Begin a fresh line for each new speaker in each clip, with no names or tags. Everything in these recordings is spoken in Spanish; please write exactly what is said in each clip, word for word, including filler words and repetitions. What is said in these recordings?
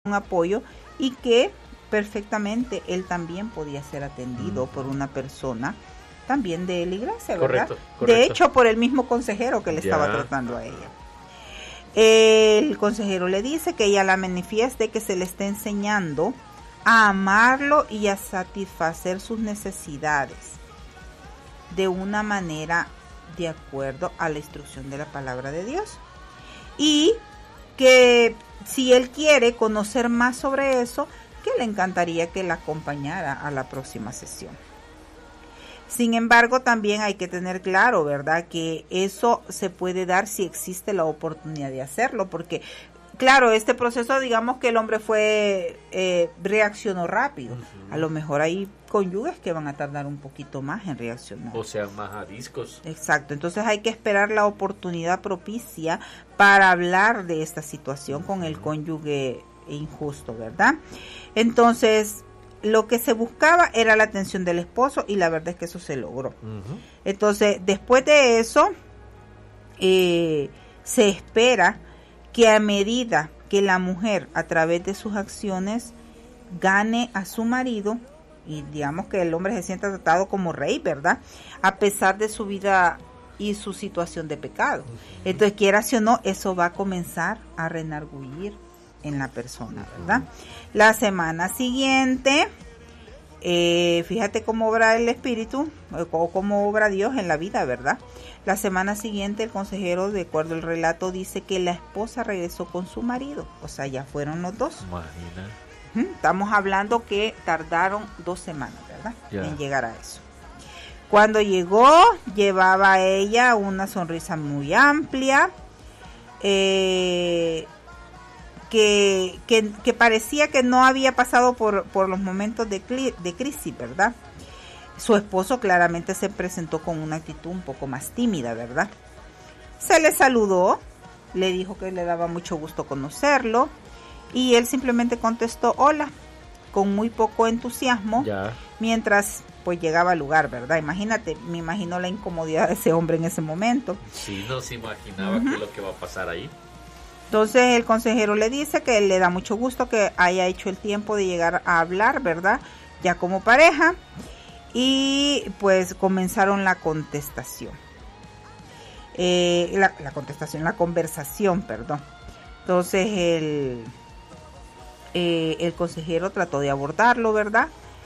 un apoyo y que perfectamente él también podía ser atendido mm. por una persona también de la iglesia, ¿verdad?
Correcto, correcto.
De hecho, por el mismo consejero que le ya. estaba tratando a ella. El consejero le dice que ella la manifieste, que se le está enseñando a amarlo y a satisfacer sus necesidades de una manera de acuerdo a la instrucción de la palabra de Dios. Y que si él quiere conocer más sobre eso, que le encantaría que la acompañara a la próxima sesión. Sin embargo, también hay que tener claro, ¿verdad?, que eso se puede dar si existe la oportunidad de hacerlo, porque, claro, este proceso, digamos que el hombre fue, eh, reaccionó rápido. Uh-huh. A lo mejor hay cónyuges que van a tardar un poquito más en reaccionar.
O sea, más ariscos.
Exacto, entonces hay que esperar la oportunidad propicia para hablar de esta situación uh-huh. con el cónyuge injusto, ¿verdad? Entonces, lo que se buscaba era la atención del esposo y la verdad es que eso se logró. Uh-huh. Entonces, después de eso, eh, se espera que a medida que la mujer, a través de sus acciones, gane a su marido, y digamos que el hombre se sienta tratado como rey, ¿verdad?, a pesar de su vida y su situación de pecado. Uh-huh. Entonces, quieras o no, eso va a comenzar a renargullir en la persona, ¿verdad? La semana siguiente, eh, fíjate cómo obra el Espíritu, o cómo obra Dios en la vida, ¿verdad? La semana siguiente, el consejero, de acuerdo al relato, dice que la esposa regresó con su marido, o sea, ya fueron los dos. Imagina. Estamos hablando que tardaron dos semanas, ¿verdad?, yeah. en llegar a eso. Cuando llegó, llevaba a ella una sonrisa muy amplia, eh... Que, que, que parecía que no había pasado por, por los momentos de, cli, de crisis, ¿verdad? Su esposo claramente se presentó con una actitud un poco más tímida, ¿verdad? Se le saludó, le dijo que le daba mucho gusto conocerlo, y él simplemente contestó hola, con muy poco entusiasmo, ya. mientras pues llegaba al lugar, ¿verdad? Imagínate, me imagino la incomodidad de ese hombre en ese momento.
Sí, no se imaginaba uh-huh. qué es lo que va a pasar ahí.
Entonces el consejero le dice que le da mucho gusto que haya hecho el tiempo de llegar a hablar, ¿verdad?, ya como pareja, y pues comenzaron la contestación, eh, la, la contestación, la conversación, perdón. Entonces el, eh, el consejero trató de abordarlo, ¿verdad?,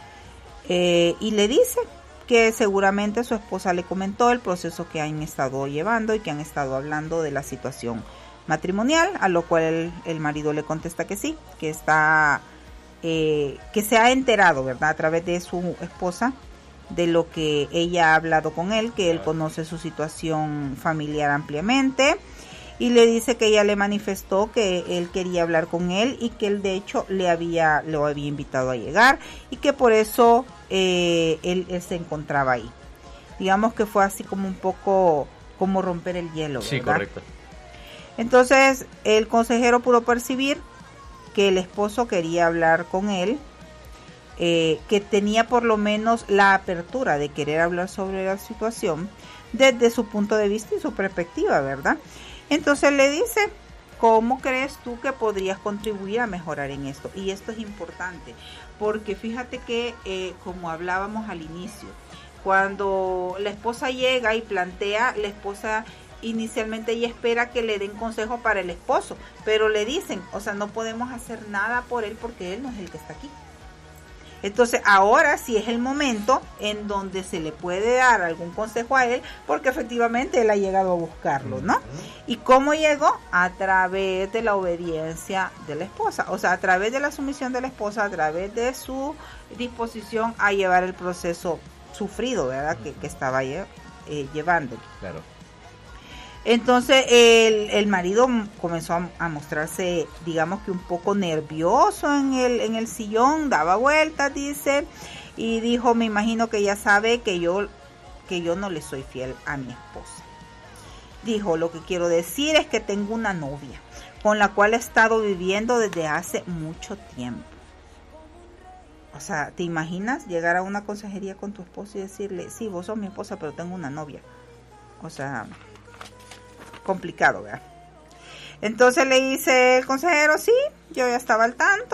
eh, y le dice que seguramente su esposa le comentó el proceso que han estado llevando y que han estado hablando de la situación matrimonial, a lo cual el, el marido le contesta que sí, que está, eh, que se ha enterado, ¿verdad?, a través de su esposa, de lo que ella ha hablado con él, que él conoce su situación familiar ampliamente, y le dice que ella le manifestó que él quería hablar con él y que él de hecho le había, lo había invitado a llegar y que por eso eh, él, él se encontraba ahí. Digamos que fue así como un poco como romper el hielo, ¿verdad?
Sí, correcto.
Entonces el consejero pudo percibir que el esposo quería hablar con él, eh, que tenía por lo menos la apertura de querer hablar sobre la situación desde su punto de vista y su perspectiva, ¿verdad? Entonces le dice, ¿cómo crees tú que podrías contribuir a mejorar en esto? Y esto es importante, porque fíjate que, eh, como hablábamos al inicio, cuando la esposa llega y plantea, la esposa inicialmente ella espera que le den consejo para el esposo, pero le dicen, o sea, no podemos hacer nada por él porque él no es el que está aquí. Entonces ahora sí es el momento en donde se le puede dar algún consejo a él, porque efectivamente él ha llegado a buscarlo, ¿no? ¿Y cómo llegó? A través de la obediencia de la esposa, o sea, a través de la sumisión de la esposa, a través de su disposición a llevar el proceso sufrido, ¿verdad?, que, que estaba eh, llevando.
Claro.
Entonces el, el marido comenzó a, a mostrarse, digamos que un poco nervioso en el, en el sillón, daba vueltas, dice, y dijo, me imagino que ya sabe que yo, que yo no le soy fiel a mi esposa. Dijo, lo que quiero decir es que tengo una novia con la cual he estado viviendo desde hace mucho tiempo. O sea, ¿te imaginas llegar a una consejería con tu esposo y decirle, sí, vos sos mi esposa, pero tengo una novia? O sea, complicado, ¿verdad? Entonces le dice el consejero, sí, yo ya estaba al tanto.